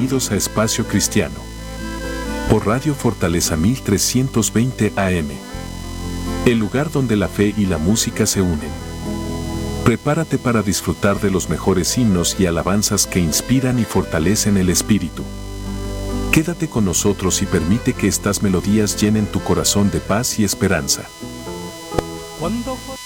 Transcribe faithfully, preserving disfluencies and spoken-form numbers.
Bienvenidos a Espacio Cristiano. Por Radio Fortaleza mil trescientos veinte A M. El lugar donde la fe y la música se unen. Prepárate para disfrutar de los mejores himnos y alabanzas que inspiran y fortalecen el espíritu. Quédate con nosotros y permite que estas melodías llenen tu corazón de paz y esperanza. Cuando